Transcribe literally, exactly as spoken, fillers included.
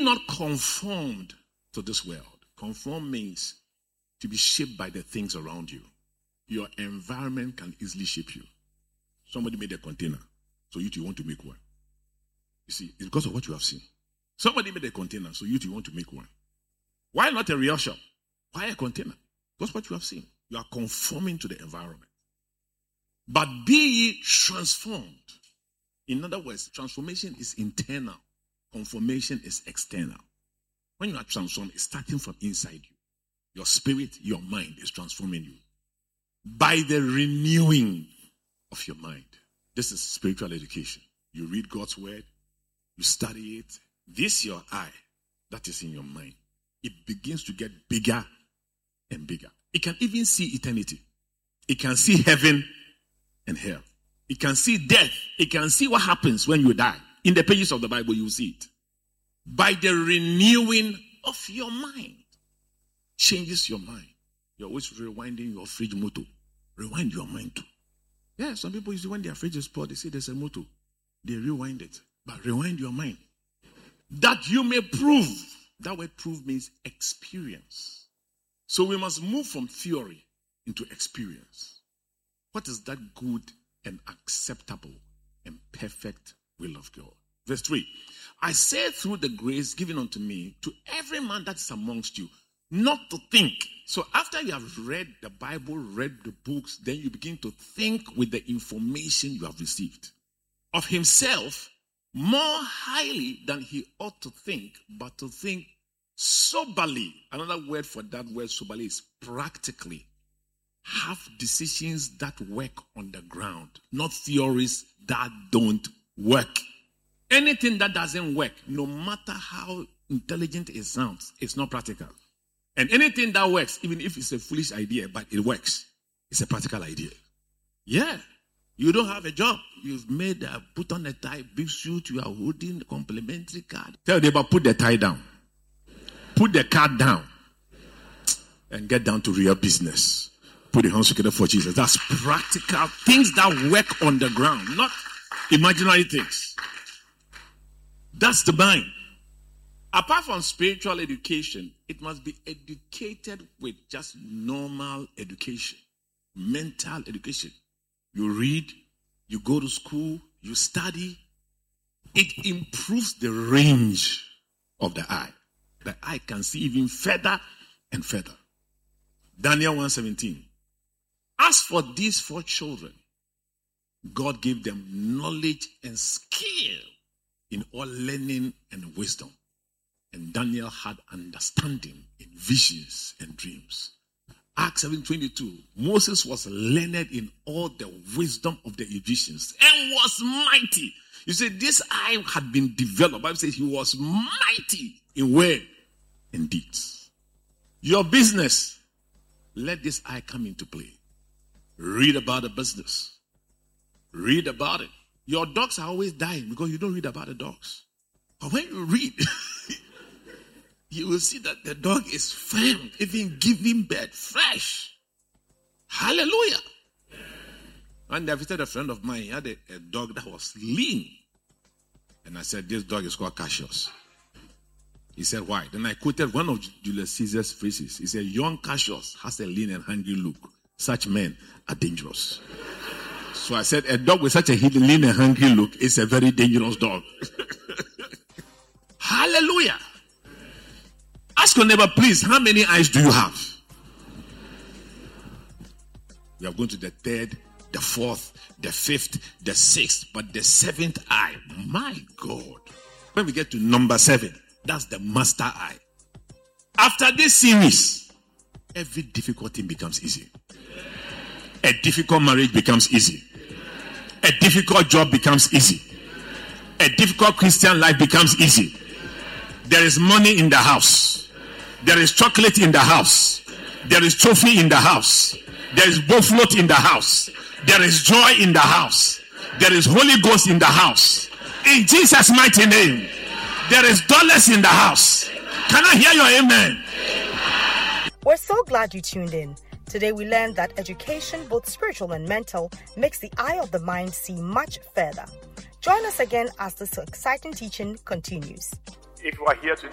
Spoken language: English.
not conformed to this world. Conform means to be shaped by the things around you. Your environment can easily shape you. Somebody made a container, so you too want to make one. You see, it's because of what you have seen. Somebody made a container, so you too want to make one. Why not a real shop? Why a container? Because what you have seen. You are conforming to the environment. But be ye transformed. In other words, transformation is internal. Conformation is external. When you are transformed, it's starting from inside you. Your spirit, your mind is transforming you. By the renewing of your mind. This is spiritual education. You read God's word. You study it. This your eye that is in your mind. It begins to get bigger and bigger. It can even see eternity. It can see heaven and hell. It can see death. It can see what happens when you die. In the pages of the Bible, you will see it. By the renewing of your mind. Changes your mind. You're always rewinding your fridge motor. Rewind your mind too. Yeah, some people usually when their fridge is spoiled, they say there's a motor. They rewind it. But rewind your mind. That you may prove. That word prove means experience. So we must move from theory into experience. What is that good and acceptable and perfect will of God? Verse three. I say through the grace given unto me to every man that is amongst you, not to think. So after you have read the Bible, read the books, then you begin to think with the information you have received. Of himself more highly than he ought to think, but to think soberly. Another word for that word soberly is practically. Have decisions that work on the ground, not theories that don't work. Anything that doesn't work, no matter how intelligent it sounds, it's not practical. And anything that works, even if it's a foolish idea, but it works, it's a practical idea. Yeah. You don't have a job. You've made a, put on a tie, big suit, you are holding a complimentary card. Tell them about put the tie down. Put the card down. And get down to real business. Put the hands together for Jesus. That's practical things that work on the ground, not imaginary things. That's the mind. Apart from spiritual education, it must be educated with just normal education, mental education. You read, you go to school, you study. It improves the range of the eye. The eye can see even further and further. Daniel one seventeen. As for these four children, God gave them knowledge and skill in all learning and wisdom. And Daniel had understanding in visions and dreams. Acts seven twenty-two. Moses was learned in all the wisdom of the Egyptians and was mighty. You see, this eye had been developed. The Bible says he was mighty in word and deeds. Your business, let this eye come into play. Read about the business. Read about it. Your dogs are always dying because you don't read about the dogs. But when you read, you will see that the dog is firm, even giving birth fresh. Hallelujah. And I visited a friend of mine. He had a, a dog that was lean. And I said, this dog is called Cassius. He said, why? Then I quoted one of Julius Caesar's phrases. He said, young Cassius has a lean and hungry look. Such men are dangerous. So I said, a dog with such a lean and hungry look is a very dangerous dog. Hallelujah. Ask your neighbor, please, how many eyes do you have? We are going to the third, the fourth, the fifth, the sixth, but the seventh eye. My God. When we get to number seven, that's the master eye. After this series, every difficult thing becomes easy. A difficult marriage becomes easy. A difficult job becomes easy. A difficult Christian life becomes easy. There is money in the house. There is chocolate in the house. There is trophy in the house. There is buffalo in the house. There is joy in the house. There is Holy Ghost in the house. In Jesus' mighty name. There is dollars in the house. Can I hear your amen? We're so glad you tuned in. Today we learned that education, both spiritual and mental, makes the eye of the mind see much further. Join us again as this exciting teaching continues. If you are here today